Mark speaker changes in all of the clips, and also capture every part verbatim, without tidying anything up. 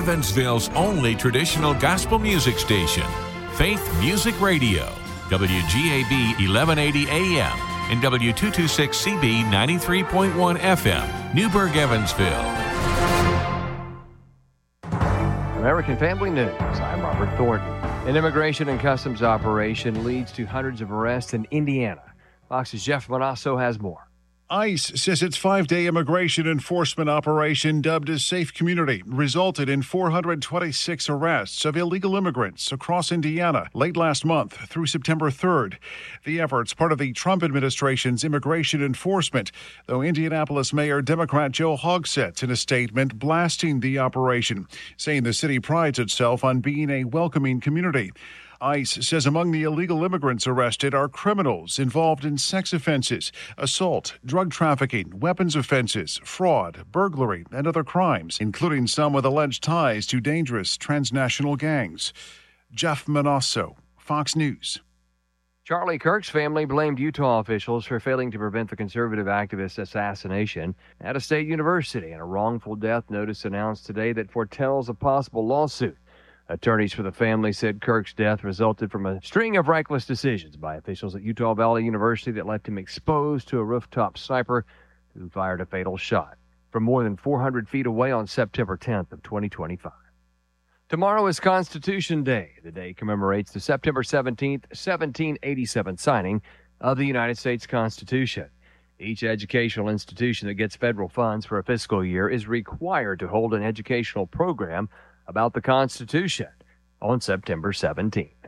Speaker 1: Evansville's only traditional gospel music station, Faith Music Radio, W G A B eleven eighty A M and W two twenty-six C B ninety-three point one F M, Newburgh, Evansville.
Speaker 2: American Family News. I'm Robert Thornton. An immigration and customs operation leads to hundreds of arrests in Indiana. Fox's Jeff Manasso has more.
Speaker 3: ICE says its five-day immigration enforcement operation, dubbed as Safe Community, resulted in four hundred twenty-six arrests of illegal immigrants across Indiana late last month through September third. The effort's part of the Trump administration's immigration enforcement, though Indianapolis Mayor Democrat Joe Hogsett in a statement blasting the operation, saying the city prides itself on being a welcoming community. ICE says among the illegal immigrants arrested are criminals involved in sex offenses, assault, drug trafficking, weapons offenses, fraud, burglary, and other crimes, including some with alleged ties to dangerous transnational gangs. Jeff Manasso, Fox News.
Speaker 2: Charlie Kirk's family blamed Utah officials for failing to prevent the conservative activist's assassination at a state university, and a wrongful death notice announced today that foretells a possible lawsuit. Attorneys for the family said Kirk's death resulted from a string of reckless decisions by officials at Utah Valley University that left him exposed to a rooftop sniper who fired a fatal shot from more than four hundred feet away on September tenth of twenty twenty-five. Tomorrow is Constitution Day. The day commemorates the September seventeenth, seventeen eighty-seven signing of the United States Constitution. Each educational institution that gets federal funds for a fiscal year is required to hold an educational program about the Constitution on September seventeenth.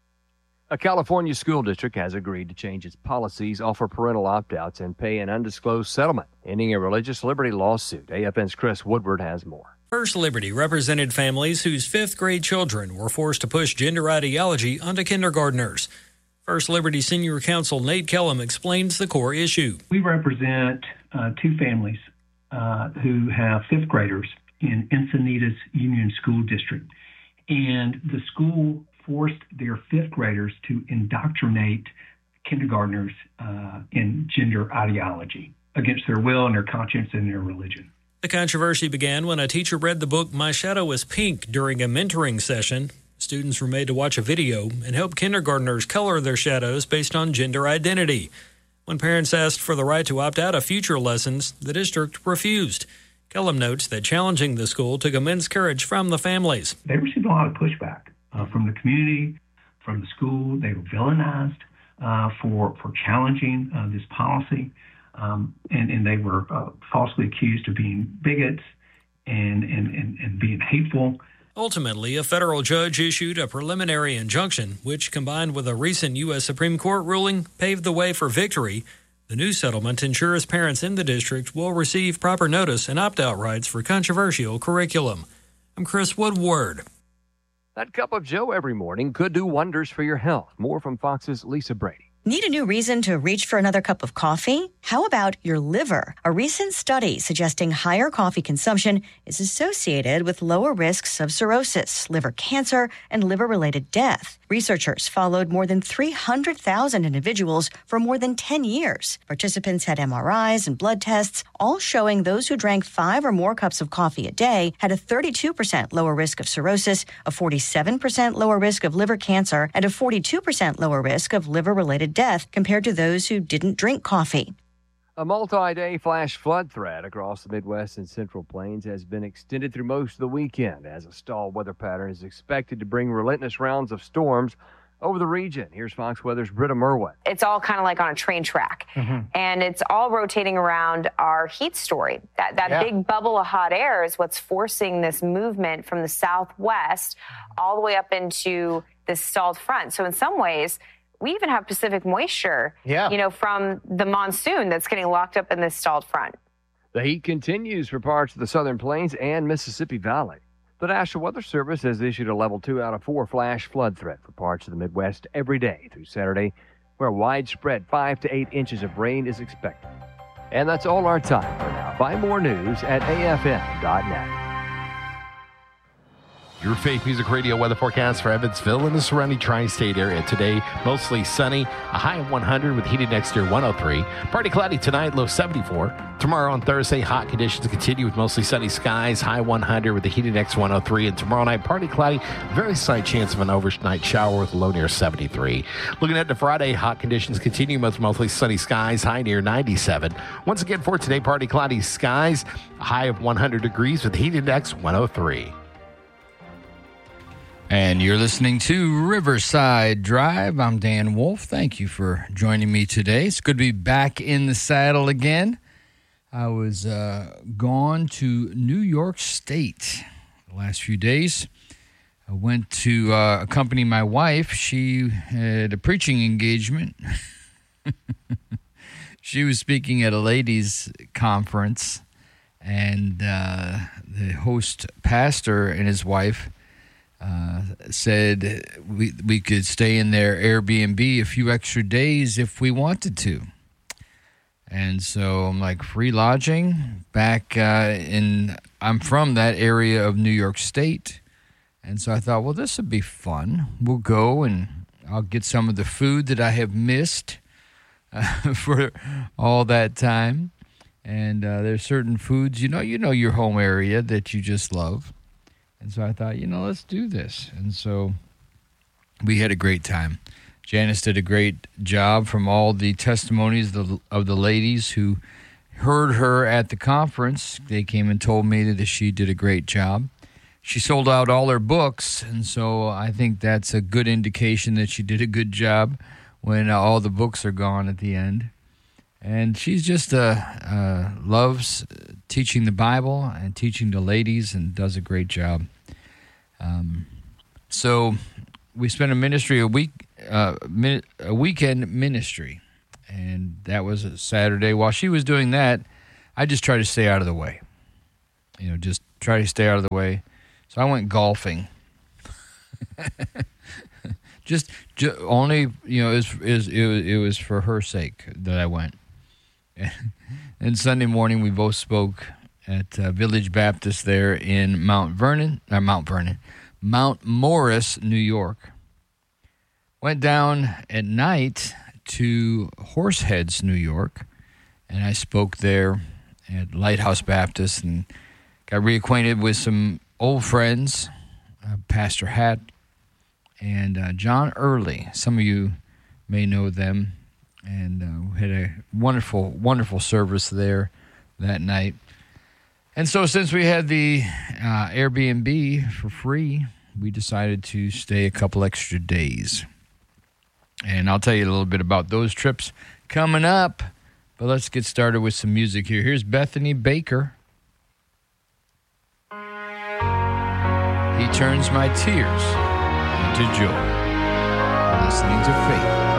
Speaker 2: A California school district has agreed to change its policies, offer parental opt-outs, and pay an undisclosed settlement, ending a religious liberty lawsuit. A F N's Chris Woodward has more.
Speaker 4: First Liberty represented families whose fifth grade children were forced to push gender ideology onto kindergartners. First Liberty Senior Counsel Nate Kellum explains the core issue.
Speaker 5: We represent uh, two families uh, who have fifth graders in Encinitas Union School District. And the school forced their fifth graders to indoctrinate kindergartners uh, in gender ideology against their will and their conscience and their religion.
Speaker 4: The controversy began when a teacher read the book My Shadow is Pink during a mentoring session. Students were made to watch a video and help kindergartners color their shadows based on gender identity. When parents asked for the right to opt out of future lessons, the district refused. Kellum notes that challenging the school took immense courage from the families.
Speaker 5: They received a lot of pushback uh, from the community, from the school. They were villainized uh, for for challenging uh, this policy, um, and, and they were uh, falsely accused of being bigots and, and, and, and being hateful.
Speaker 4: Ultimately, a federal judge issued a preliminary injunction, which, combined with a recent U S Supreme Court ruling, paved the way for victory. The new settlement ensures parents in the district will receive proper notice and opt-out rights for controversial curriculum. I'm Chris Woodward.
Speaker 2: That cup of joe every morning could do wonders for your health. More from Fox's Lisa Brady.
Speaker 6: Need a new reason to reach for another cup of coffee? How about your liver? A recent study suggesting higher coffee consumption is associated with lower risks of cirrhosis, liver cancer, and liver-related death. Researchers followed more than three hundred thousand individuals for more than ten years. Participants had M R Is and blood tests, all showing those who drank five or more cups of coffee a day had a thirty-two percent lower risk of cirrhosis, a forty-seven percent lower risk of liver cancer, and a forty-two percent lower risk of liver-related death compared to those who didn't drink coffee.
Speaker 2: A multi-day flash flood threat across the Midwest and Central Plains has been extended through most of the weekend as a stalled weather pattern is expected to bring relentless rounds of storms over the region. Here's Fox Weather's Britta Merwin.
Speaker 7: It's all kind of like on a train track, mm-hmm. and it's all rotating around our heat story. That that yeah. big bubble of hot air is what's forcing this movement from the southwest all the way up into this stalled front. So in some ways, we even have Pacific moisture, yeah. you know, from the monsoon that's getting locked up in this stalled front.
Speaker 2: The heat continues for parts of the Southern Plains and Mississippi Valley. The National Weather Service has issued a level two out of four flash flood threat for parts of the Midwest every day through Saturday, where widespread five to eight inches of rain is expected. And that's all our time for now. Find more news at A F N dot net.
Speaker 8: Your Faith Music Radio weather forecast for Evansville and the surrounding tri-state area. Today, mostly sunny, a high of one hundred with heated next year one oh three. Partly cloudy tonight, low seventy-four. Tomorrow on Thursday, hot conditions continue with mostly sunny skies, high one hundred with the heated next one oh three. And tomorrow night, partly cloudy, very slight chance of an overnight shower with a low near seventy-three. Looking at the Friday, hot conditions continue with mostly sunny skies, high near ninety-seven. Once again for today, partly cloudy skies, a high of one hundred degrees with heated next one oh three.
Speaker 9: And you're listening to Riverside Drive. I'm Dan Wolf. Thank you for joining me today. It's good to be back in the saddle again. I was uh, gone to New York State the last few days. I went to uh, accompany my wife. She had a preaching engagement. She was speaking at a ladies' conference, and uh, the host pastor and his wife Uh, said we we could stay in their Airbnb a few extra days if we wanted to. And so I'm like, free lodging back uh, in, I'm from that area of New York State. And so I thought, well, this would be fun. We'll go and I'll get some of the food that I have missed uh, for all that time. And uh, there's certain foods, you know, you know your home area that you just love. And so I thought, you know, let's do this. And so we had a great time. Janice did a great job from all the testimonies of the ladies who heard her at the conference. They came and told me that she did a great job. She sold out all her books, and so I think that's a good indication that she did a good job when uh, all the books are gone at the end. And she's just uh, uh, loves teaching the Bible and teaching the ladies and does a great job. Um, so we spent a ministry a week, uh, min- a weekend ministry, and that was a Saturday. While she was doing that, I just tried to stay out of the way. You know, just try to stay out of the way. So I went golfing. just, just only, you know, it was, it was, it was, it was for her sake that I went. And Sunday morning, we both spoke at uh, Village Baptist there in Mount Vernon, or Mount Vernon, Mount Morris, New York. Went down at night to Horseheads, New York, and I spoke there at Lighthouse Baptist and got reacquainted with some old friends, uh, Pastor Hatt and uh, John Early. Some of you may know them. And uh, we had a wonderful, wonderful service there that night. And so since we had the uh, Airbnb for free, we decided to stay a couple extra days. And I'll tell you a little bit about those trips coming up. But let's get started with some music here. Here's Bethany Baker. He turns my tears into joy. Listening to Faith